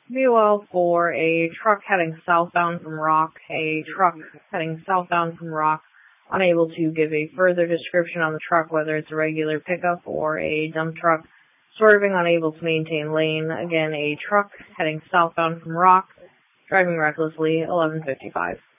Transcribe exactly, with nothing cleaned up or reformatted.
Meanwhile, for a truck heading southbound from Rock, a truck heading southbound from Rock, unable to give a further description on the truck, whether it's a regular pickup or a dump truck, swerving, unable to maintain lane. Again, a truck heading southbound from Rock, driving recklessly, eleven fifty-five.